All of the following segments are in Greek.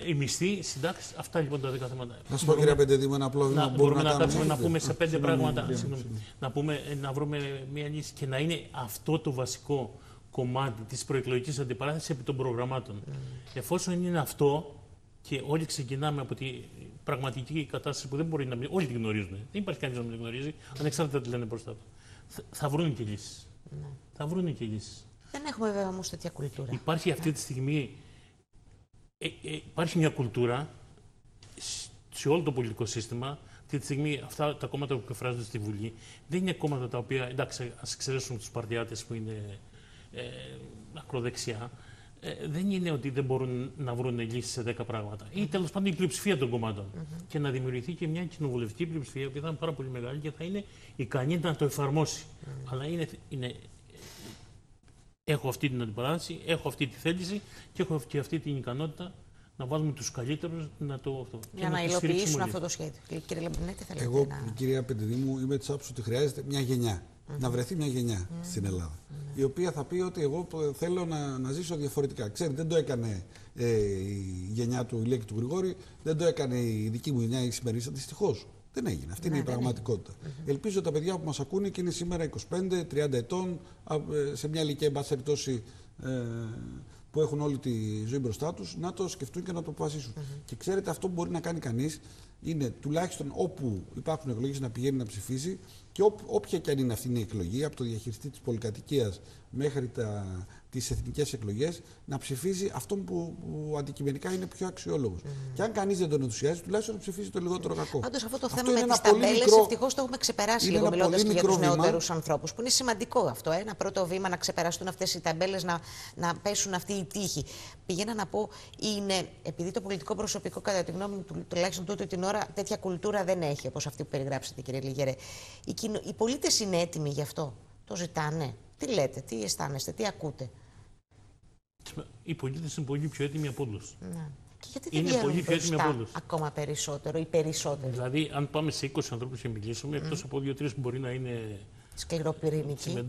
οι μισθοί, συντάξεις, αυτά λοιπόν τα 10 θέματα. Να σου πω, κύριε Πεντεδήμο, ένα απλό βήμα που μπορούμε να κάνουμε. κάτσουμε να πούμε σε 5 πράγματα. Να βρούμε μια λύση και να είναι αυτό το βασικό κομμάτι της προεκλογικής αντιπαράθεσης επί των προγραμμάτων. Εφόσον είναι αυτό και όλοι ξεκινάμε από την πραγματική κατάσταση που δεν μπορεί να μην. Όλοι την γνωρίζουν. Δεν υπάρχει κανείς να μην την γνωρίζει, ανεξάρτητα τι λένε μπροστά του. Θα βρουν και λύσεις. Θα βρουν και λύσεις. Δεν έχουμε βέβαια όμως τέτοια κουλτούρα. Υπάρχει αυτή τη στιγμή. Υπάρχει μια κουλτούρα σε όλο το πολιτικό σύστημα. Αυτή τη στιγμή αυτά τα κόμματα που εκφράζονται στη Βουλή δεν είναι κόμματα τα οποία, εντάξει, ας εξαιρέσουμε τους παρτιάτες που είναι ακροδεξιά, δεν είναι ότι δεν μπορούν να βρουν λύσεις σε 10 πράγματα. Ή τέλος πάντων η πλειοψηφία των κομμάτων. Και να δημιουργηθεί και μια κοινοβουλευτική πλειοψηφία που θα είναι πάρα πολύ μεγάλη και θα είναι ικανή να το εφαρμόσει. Αλλά έχω αυτή την αντιπαράθεση, έχω αυτή τη θέληση και έχω και αυτή την ικανότητα να βάλουμε τους καλύτερους να το. Για να υλοποιήσουν αυτό το σχέδιο. Κύριε Λαμπρινέτη, θέλετε Εγώ, κυρία Πεντεδήμου, είμαι της άποψης ότι χρειάζεται μια γενιά. Να βρεθεί μια γενιά στην Ελλάδα. Η οποία θα πει ότι εγώ θέλω να ζήσω διαφορετικά. Ξέρετε, δεν το έκανε η γενιά του Ηλία και του Γρηγόρη, δεν το έκανε η δική μου γενιά η σημερινή. Δυστυχώς. Δεν έγινε. Αυτή είναι η πραγματικότητα. Ελπίζω τα παιδιά που μας ακούνε και είναι σήμερα 25-30 ετών, σε μια ηλικία, εν πάση περιπτώσει, που έχουν όλη τη ζωή μπροστά τους, να το σκεφτούν και να το αποφασίσουν. Και ξέρετε, αυτό που μπορεί να κάνει κανείς είναι τουλάχιστον όπου υπάρχουν εκλογές να πηγαίνει να ψηφίσει και όποια και αν είναι αυτή η εκλογή, από το διαχειριστή της πολυκατοικίας μέχρι τις εθνικές εκλογές, να ψηφίζει αυτόν που αντικειμενικά είναι πιο αξιόλογος. Και αν κανείς δεν τον ενθουσιάζει, τουλάχιστον να ψηφίσει το λιγότερο κακό. Πάντως αυτό το θέμα με τις ταμπέλες ευτυχώς το έχουμε ξεπεράσει λίγο, μιλώντας και για τους νεότερους ανθρώπους, που είναι σημαντικό αυτό. Ένα πρώτο βήμα να ξεπεραστούν αυτές οι ταμπέλες, να πέσουν αυτή η τύχη. Πηγαίνα να πω, είναι, επειδή το πολιτικό προσωπικό, κατά τη γνώμη μου, τουλάχιστον τούτη την ώρα, τέτοια κουλτούρα δεν έχει, όπως αυτή που περιγράψατε, κύριε Λιγερέ. Οι πολίτες είναι έτοιμοι γι' αυτό. Το ζητάνε. Τι λέτε, τι αισθάνεστε, τι ακούτε? Οι πολίτες είναι πολύ πιο έτοιμοι από όλους. Ναι. Και γιατί δεν βγαίνουν μπροστά ακόμα περισσότερο ή περισσότερο? Δηλαδή, αν πάμε σε 20 ανθρώπους και μιλήσουμε, εκτός από 2-3 που μπορεί να είναι σκληροπυρηνικοί,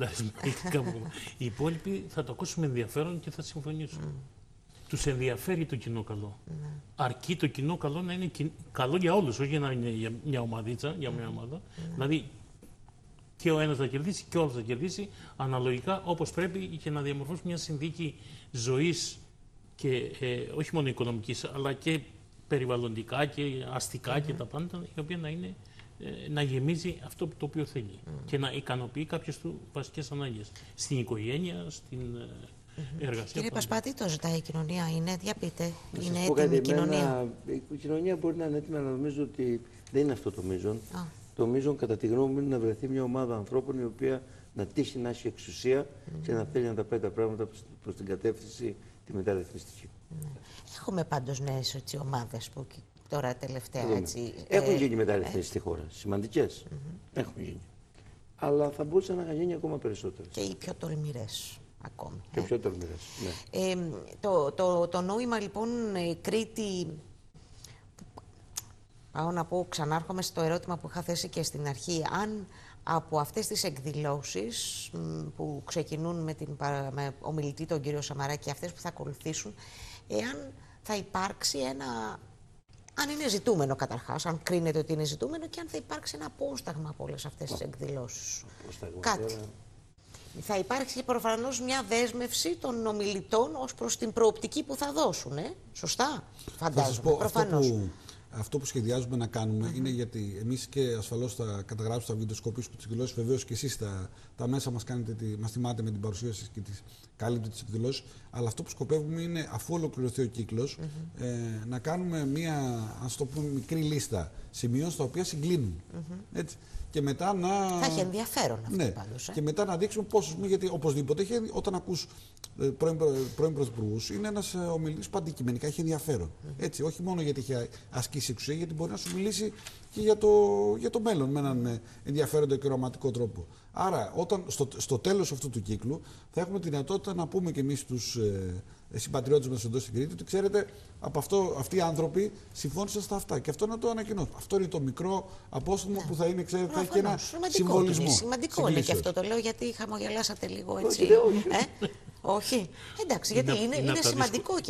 οι υπόλοιποι θα το ακούσουν με ενδιαφέρον και θα συμφωνήσουν. Τους ενδιαφέρει το κοινό καλό. Αρκεί το κοινό καλό να είναι καλό για όλους, όχι να είναι για μια ομαδίτσα, για μια ομάδα. Δηλαδή, και ο ένας θα κερδίσει και ο άλλος θα κερδίσει αναλογικά όπως πρέπει και να διαμορφώσει μια συνθήκη ζωής και όχι μόνο οικονομικής αλλά και περιβαλλοντικά και αστικά και τα πάντα, η οποία να γεμίζει αυτό το οποίο θέλει και να ικανοποιεί κάποιες του βασικές ανάγκες στην οικογένεια, στην εργασία. Κύριε Πασπάτη, το ζητάει η κοινωνία, για πείτε, είναι έτοιμη η κοινωνία? Η κοινωνία μπορεί να είναι έτοιμη, αλλά νομίζω ότι δεν είναι αυτό το μείζον. Το μείζον, κατά τη γνώμη μου, είναι να βρεθεί μια ομάδα ανθρώπων η οποία να τύχει να έχει εξουσία και να θέλει να τα πάει τα πράγματα προς την κατεύθυνση τη μεταρρυθμιστική. Έχουμε πάντως νέες ομάδες που τώρα τελευταία έχουν γίνει μεταρρυθμίσεις στη χώρα. Σημαντικές. Έχουν γίνει. Αλλά θα μπορούσαν να γίνει ακόμα περισσότερες. Και οι πιο τολμηρές ακόμη. Και πιο τολμηρές. Ναι. Το νόημα λοιπόν Κρήτη. Πάω να πω, ξανάρχομαι στο ερώτημα που είχα θέσει και στην αρχή. Αν από αυτές τις εκδηλώσεις που ξεκινούν με ομιλητή τον κύριο Σαμαρά και αυτές που θα ακολουθήσουν, εάν θα υπάρξει αν είναι ζητούμενο καταρχάς, αν κρίνεται ότι είναι ζητούμενο, και αν θα υπάρξει ένα απόσταγμα από όλες αυτές τις εκδηλώσεις. Κάτι. Θα υπάρξει προφανώς μια δέσμευση των ομιλητών ως προς την προοπτική που θα δώσουν. Σωστά, φαντάζομαι. Προφανώς. Αυτό που σχεδιάζουμε να κάνουμε είναι γιατί εμείς και ασφαλώς θα καταγράψουμε, θα βιντεοσκοπήσουμε τις εκδηλώσεις. Βεβαίως και εσείς τα μέσα μας τιμάτε με την παρουσία σας και τις καλύπτετε τις εκδηλώσεις. Αλλά αυτό που σκοπεύουμε είναι, αφού ολοκληρωθεί ο κύκλος, να κάνουμε μια, ας το πούμε, μικρή λίστα σημείων στα οποία συγκλίνουν. Έτσι. Και μετά να. Θα έχει ενδιαφέρον αυτό πάντως. Και μετά να δείξουμε πόσους. Γιατί οπωσδήποτε όταν ακούς πρώην πρωθυπουργούς, είναι ένας ομιλητής που αντικειμενικά έχει ενδιαφέρον. Έτσι, όχι μόνο γιατί έχει ασκήσει εξουσία, γιατί μπορεί να σου μιλήσει και για το μέλλον με έναν ενδιαφέροντα και ρομαντικό τρόπο. Άρα, στο τέλος αυτού του κύκλου, θα έχουμε τη δυνατότητα να πούμε και εμείς στους συμπατριώτες μας εδώ στην Κρήτη ότι ξέρετε, αυτοί οι άνθρωποι συμφώνησαν στα αυτά. Και αυτό να το ανακοινώσουμε. Αυτό είναι το μικρό απόσταγμα που θα είναι, ξέρετε, θα έχει και ένα συμβολισμό. Σημαντικό είναι και αυτό, το λέω γιατί χαμογελάσατε λίγο έτσι. Όχι. Εντάξει, γιατί είναι σημαντικό και